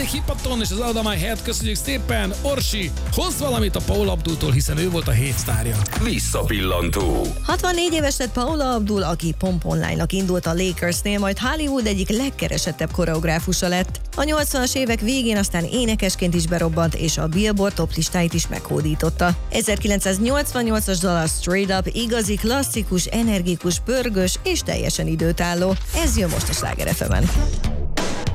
Hipaton és az Alda My Head, köszönjük szépen. Orsi, hozz valamit a Paula Abdultól, hiszen ő volt a hét sztárja. Visszapillantó. 64 éves lett Paula Abdul, aki pomponlánynak indult a Lakersnél, majd Hollywood egyik legkeresettebb koreográfusa lett. A 80-as évek végén aztán énekesként is berobbant, és a Billboard top listáit is meghódította. 1988-as dala Straight Up igazi klasszikus, energikus, pörgős és teljesen időtálló. Ez jön most a Sláger FM-en.